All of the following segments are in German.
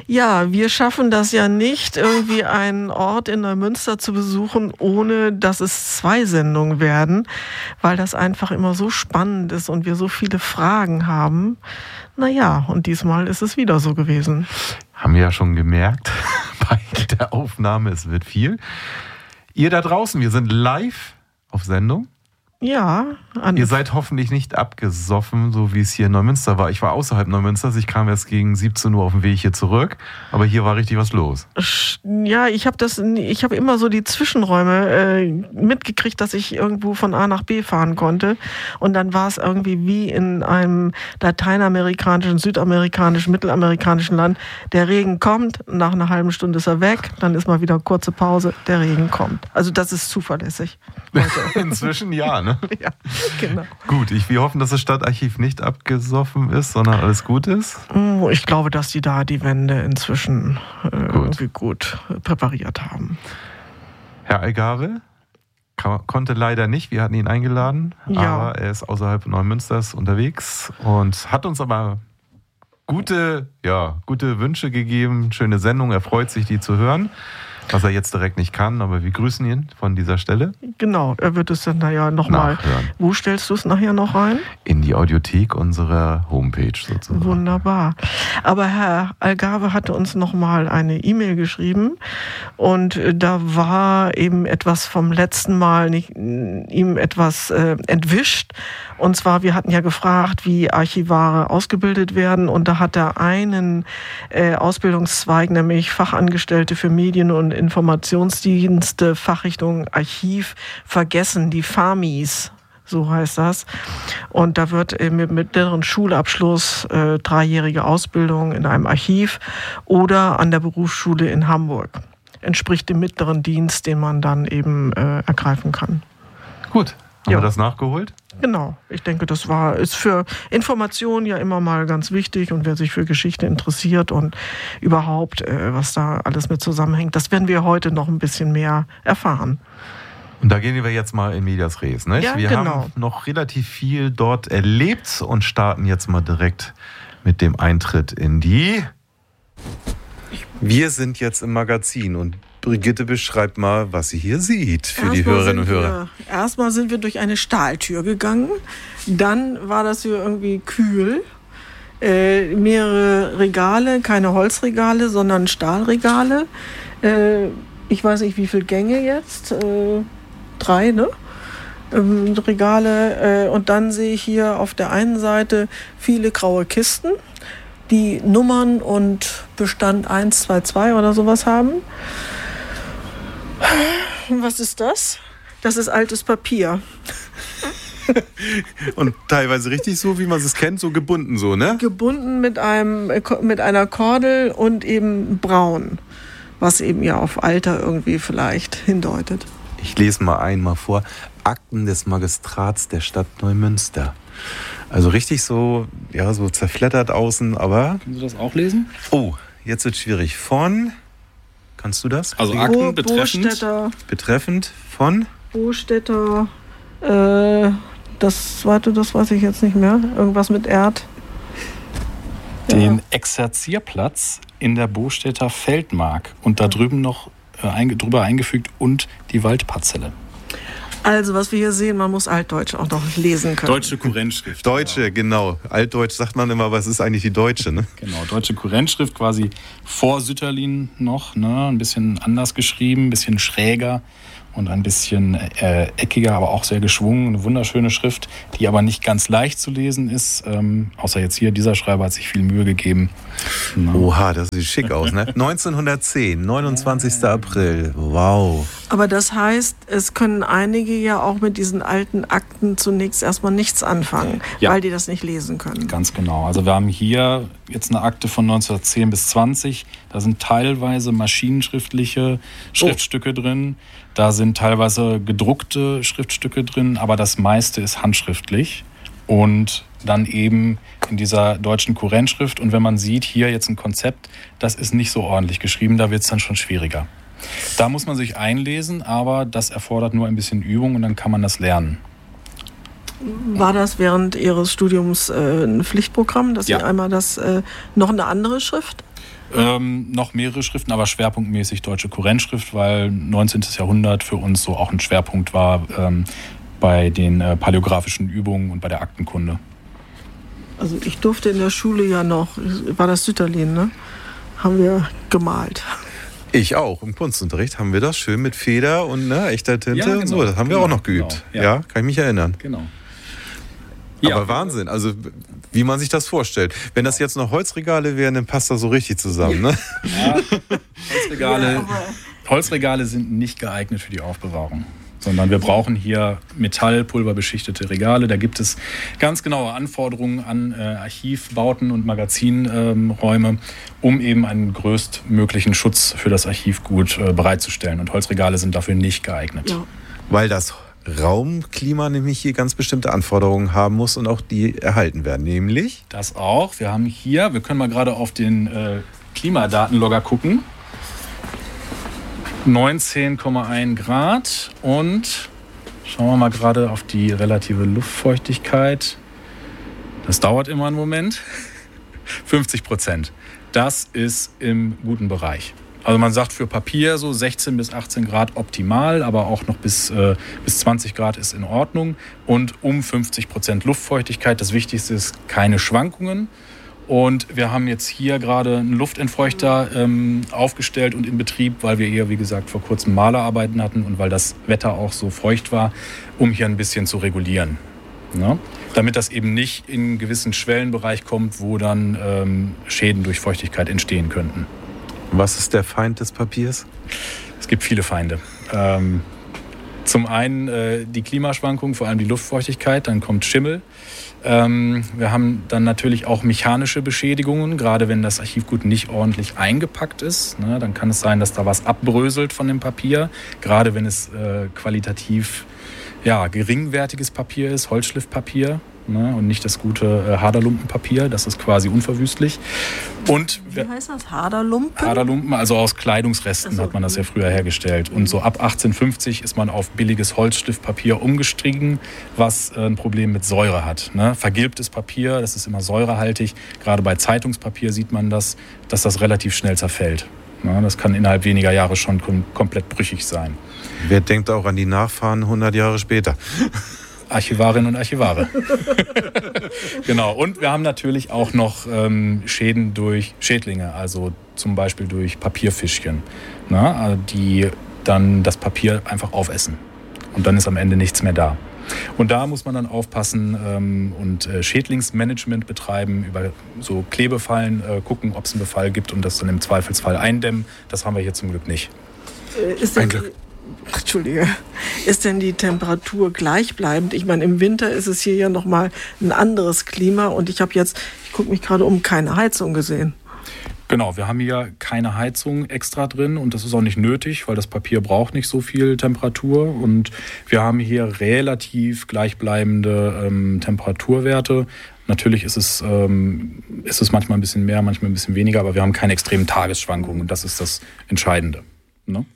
Ja, wir schaffen das ja nicht, irgendwie einen Ort in Neumünster zu besuchen, ohne dass es 2 Sendungen werden, weil das einfach immer so spannend ist und wir so viele Fragen haben. Naja, und diesmal ist es wieder so gewesen. Haben wir ja schon gemerkt bei der Aufnahme, es wird viel. Ihr da draußen, wir sind live auf Sendung. Ja. Ihr seid hoffentlich nicht abgesoffen, so wie es hier in Neumünster war. Ich war außerhalb Neumünsters, ich kam erst gegen 17 Uhr auf dem Weg hier zurück, aber hier war richtig was los. Ja, ich habe immer so die Zwischenräume mitgekriegt, dass ich irgendwo von A nach B fahren konnte, und dann war es irgendwie wie in einem lateinamerikanischen, südamerikanischen, mittelamerikanischen Land. Der Regen kommt, nach einer halben Stunde ist er weg, dann ist mal wieder kurze Pause, der Regen kommt. Also das ist zuverlässig. Inzwischen ja, ne? Ja, genau. Gut, wir hoffen, dass das Stadtarchiv nicht abgesoffen ist, sondern alles gut ist. Ich glaube, dass die da die Wände inzwischen irgendwie gut präpariert haben. Herr Algarve konnte leider nicht, wir hatten ihn eingeladen, aber er ist außerhalb Neumünsters unterwegs und hat uns aber gute Wünsche gegeben, schöne Sendung, er freut sich, die zu hören. Was er jetzt direkt nicht kann, aber wir grüßen ihn von dieser Stelle. Genau, er wird es dann nochmal. Wo stellst du es nachher noch rein? In die Audiothek unserer Homepage sozusagen. Wunderbar. Aber Herr Algarve hatte uns nochmal eine E-Mail geschrieben und da war eben etwas vom letzten Mal ihm etwas entwischt. Und zwar, wir hatten ja gefragt, wie Archivare ausgebildet werden, und da hat er einen Ausbildungszweig, nämlich Fachangestellte für Medien- und Informationsdienste, Fachrichtung Archiv, vergessen, die FAMIs, so heißt das. Und da wird mit mittleren Schulabschluss 3-jährige Ausbildung in einem Archiv oder an der Berufsschule in Hamburg. Entspricht dem mittleren Dienst, den man dann eben ergreifen kann. Gut, haben wir das nachgeholt? Genau, ich denke, das ist für Informationen ja immer mal ganz wichtig, und wer sich für Geschichte interessiert und überhaupt, was da alles mit zusammenhängt, das werden wir heute noch ein bisschen mehr erfahren. Und da gehen wir jetzt mal in medias res, nicht? Ja, wir haben noch relativ viel dort erlebt und starten jetzt mal direkt mit dem Eintritt in die... Wir sind jetzt im Magazin und Brigitte beschreibt mal, was sie hier sieht für die Hörerinnen und Hörer. Erstmal sind wir durch eine Stahltür gegangen. Dann war das hier irgendwie kühl. Mehrere Regale, keine Holzregale, sondern Stahlregale. Ich weiß nicht, wie viele Gänge jetzt. 3, ne? Regale. Und dann sehe ich hier auf der einen Seite viele graue Kisten, die Nummern und Bestand 1, 2, 2 oder sowas haben. Was ist das? Das ist altes Papier. Und teilweise richtig so, wie man es kennt, so gebunden so, ne? Gebunden mit einer Kordel und eben braun, was eben ja auf Alter irgendwie vielleicht hindeutet. Ich lese mal einmal vor. Akten des Magistrats der Stadt Neumünster. Also richtig so, ja, so zerfleddert außen, aber... Können Sie das auch lesen? Oh, jetzt wird es schwierig. Kannst du das? Also Akten betreffend von? Bostetter, das weiß ich jetzt nicht mehr. Irgendwas mit Erd. Den Exerzierplatz in der Bostetter Feldmark und da drüben noch drüber eingefügt und die Waldparzelle. Also, was wir hier sehen, man muss Altdeutsch auch noch lesen können. Deutsche Kurrentschrift. Deutsche, genau. Altdeutsch sagt man immer, aber es ist eigentlich die deutsche, ne? Genau, deutsche Kurrentschrift, quasi vor Sütterlin noch, ne? Ein bisschen anders geschrieben, ein bisschen schräger und ein bisschen eckiger, aber auch sehr geschwungen. Eine wunderschöne Schrift, die aber nicht ganz leicht zu lesen ist. Außer jetzt hier, dieser Schreiber hat sich viel Mühe gegeben. Ja. Oha, das sieht schick aus, ne? 1910, 29. April. Wow. Aber das heißt, es können einige ja auch mit diesen alten Akten zunächst erstmal nichts anfangen, weil die das nicht lesen können. Ganz genau. Also wir haben hier jetzt eine Akte von 1910 bis 20. Da sind teilweise maschinenschriftliche Schriftstücke drin. Da sind teilweise gedruckte Schriftstücke drin, aber das meiste ist handschriftlich. Und dann eben in dieser deutschen Kurrentschrift. Und wenn man sieht, hier jetzt ein Konzept, das ist nicht so ordentlich geschrieben, da wird es dann schon schwieriger. Da muss man sich einlesen, aber das erfordert nur ein bisschen Übung und dann kann man das lernen. War das während Ihres Studiums ein Pflichtprogramm, dass Sie einmal noch eine andere Schrift? Noch mehrere Schriften, aber schwerpunktmäßig deutsche Kurrentschrift, weil 19. Jahrhundert für uns so auch ein Schwerpunkt war bei den paläographischen Übungen und bei der Aktenkunde. Also ich durfte in der Schule ja noch, war das Sütterlin, ne? Haben wir gemalt. Ich auch. Im Kunstunterricht haben wir das schön mit Feder und echter Tinte. Ja, genau, so, das haben wir auch noch geübt. Genau, ja, kann ich mich erinnern. Genau. Aber Wahnsinn, also wie man sich das vorstellt. Wenn das jetzt noch Holzregale wären, dann passt das so richtig zusammen, ne? Ja, Holzregale sind nicht geeignet für die Aufbewahrung, sondern wir brauchen hier metallpulverbeschichtete Regale. Da gibt es ganz genaue Anforderungen an Archivbauten und Magazinräume, um eben einen größtmöglichen Schutz für das Archivgut bereitzustellen. Und Holzregale sind dafür nicht geeignet. Ja. Weil das Raumklima nämlich hier ganz bestimmte Anforderungen haben muss und auch die erhalten werden, nämlich? Das auch. Wir können mal gerade auf den Klimadatenlogger gucken. 19,1 Grad und schauen wir mal gerade auf die relative Luftfeuchtigkeit. Das dauert immer einen Moment. 50%. Das ist im guten Bereich. Also man sagt für Papier so 16 bis 18 Grad optimal, aber auch noch bis 20 Grad ist in Ordnung. Und um 50% Luftfeuchtigkeit. Das Wichtigste ist keine Schwankungen. Und wir haben jetzt hier gerade einen Luftentfeuchter aufgestellt und in Betrieb, weil wir hier, wie gesagt, vor kurzem Malerarbeiten hatten und weil das Wetter auch so feucht war, um hier ein bisschen zu regulieren. Ja? Damit das eben nicht in einen gewissen Schwellenbereich kommt, wo dann Schäden durch Feuchtigkeit entstehen könnten. Was ist der Feind des Papiers? Es gibt viele Feinde. Zum einen die Klimaschwankungen, vor allem die Luftfeuchtigkeit, dann kommt Schimmel. Wir haben dann natürlich auch mechanische Beschädigungen, gerade wenn das Archivgut nicht ordentlich eingepackt ist. Ne, dann kann es sein, dass da was abbröselt von dem Papier, gerade wenn es qualitativ geringwertiges Papier ist, Holzschliffpapier. Ne, und nicht das gute Haderlumpenpapier, das ist quasi unverwüstlich. Und wie heißt das? Haderlumpen? Haderlumpen, also aus Kleidungsresten hat man das ja früher hergestellt. Und so ab 1850 ist man auf billiges Holzstiftpapier umgestiegen, was ein Problem mit Säure hat. Ne? Vergilbtes Papier, das ist immer säurehaltig. Gerade bei Zeitungspapier sieht man das, dass das relativ schnell zerfällt. Ne? Das kann innerhalb weniger Jahre schon komplett brüchig sein. Wer denkt auch an die Nachfahren 100 Jahre später? Archivarinnen und Archivare. Genau. Und wir haben natürlich auch noch Schäden durch Schädlinge, also zum Beispiel durch Papierfischchen, die dann das Papier einfach aufessen. Und dann ist am Ende nichts mehr da. Und da muss man dann aufpassen und Schädlingsmanagement betreiben, über so Klebefallen gucken, ob es einen Befall gibt und das dann im Zweifelsfall eindämmen. Das haben wir hier zum Glück nicht. Ein Glück. Entschuldige, ist denn die Temperatur gleichbleibend? Ich meine, im Winter ist es hier ja nochmal ein anderes Klima und ich gucke mich gerade um, keine Heizung gesehen. Genau, wir haben hier keine Heizung extra drin und das ist auch nicht nötig, weil das Papier braucht nicht so viel Temperatur und wir haben hier relativ gleichbleibende Temperaturwerte. Natürlich ist es manchmal ein bisschen mehr, manchmal ein bisschen weniger, aber wir haben keine extremen Tagesschwankungen und das ist das Entscheidende. Ne?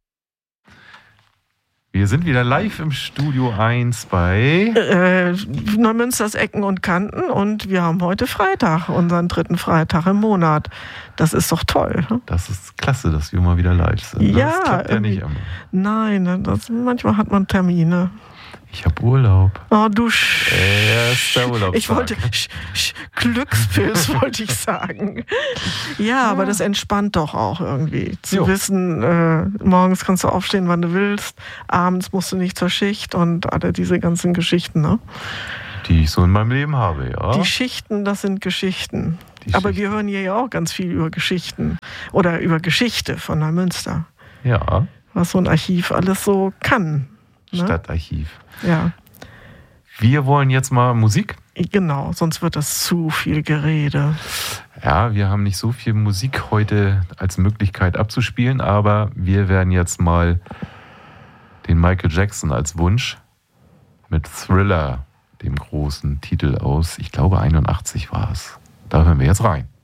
Wir sind wieder live im Studio 1 bei Neumünsters Ecken und Kanten und wir haben heute Freitag, unseren 3. Freitag im Monat. Das ist doch toll. Ne? Das ist klasse, dass wir mal wieder live sind. Ja, das klappt ja nicht immer. Nein, manchmal hat man Termine. Ich habe Urlaub. Oh, du Erster Urlaubstag. Ich wollte Glückspilz wollte ich sagen. Ja, aber das entspannt doch auch irgendwie. Zu wissen, morgens kannst du aufstehen, wann du willst, abends musst du nicht zur Schicht und alle diese ganzen Geschichten, ne? Die ich so in meinem Leben habe, ja. Die Schichten, das sind Geschichten. Aber wir hören hier ja auch ganz viel über Geschichten oder über Geschichte von Neumünster. Ja. Was so ein Archiv alles so kann. Ne? Stadtarchiv. Ja. Wir wollen jetzt mal Musik. Genau, sonst wird das zu viel Gerede. Ja, wir haben nicht so viel Musik heute als Möglichkeit abzuspielen, aber wir werden jetzt mal den Michael Jackson als Wunsch mit Thriller, dem großen Titel aus, ich glaube 81 war es. Da hören wir jetzt rein.